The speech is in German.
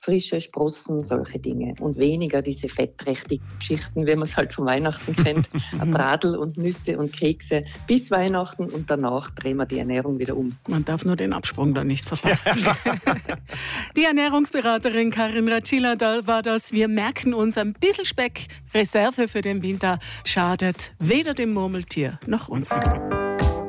frische Sprossen, solche Dinge. Und weniger diese fettträchtigen Geschichten, wie man es halt von Weihnachten kennt. Ein Bradl und Nüsse und Kekse bis Weihnachten und danach drehen wir die Ernährung wieder um. Man darf nur den Absprung dann nicht verpassen. Die Ernährungsberaterin Karin Ratschila, da war das. Wir merken uns, ein bisschen Speck, Reserve für den Winter, schadet weder dem Murmeltier noch uns.